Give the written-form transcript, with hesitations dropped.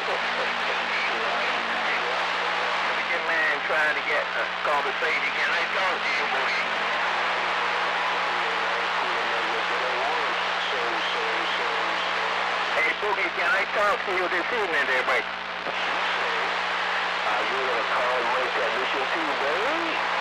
Your man trying to get a conversation. Can I talk to you, Boogie? Hey, Boogie, can I talk to you this evening there, buddy? Are you gonna call my technician too, baby?